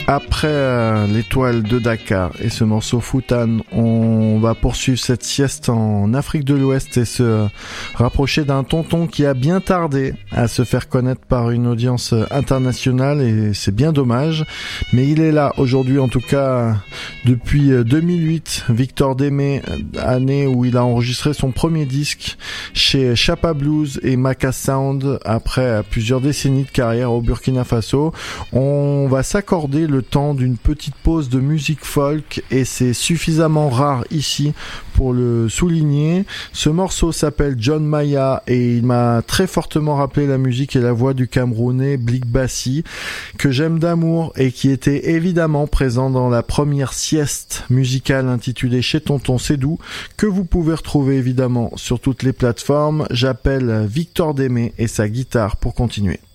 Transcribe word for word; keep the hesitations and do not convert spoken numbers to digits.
Après euh, l'étoile de Dakar et ce morceau Futan, on va poursuivre cette sieste en Afrique de l'Ouest et se rapprocher d'un tonton qui a bien tardé à se faire connaître par une audience internationale, et c'est bien dommage, mais il est là aujourd'hui, en tout cas depuis deux mille huit, Victor Démé, année où il a enregistré son premier disque chez Chapa Blues et Maka Sound après plusieurs décennies de carrière au Burkina Faso. On va s'accorder le temps d'une petite pause de musique folk, et c'est suffisamment rare ici pour le souligner. Ce morceau s'appelle John Maya et il m'a très fortement rappelé la musique et la voix du Camerounais Blik Bassi, que j'aime d'amour et qui était évidemment présent dans la première sieste musicale intitulée Chez Tonton Cédou, que vous pouvez retrouver évidemment sur toutes les plateformes. J'appelle Victor Démé et sa guitare pour continuer.